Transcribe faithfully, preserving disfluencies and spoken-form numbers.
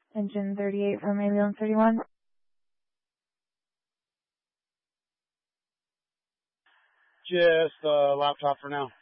Engine thirty-eight from ambulance thirty-one. Just a uh, laptop for now.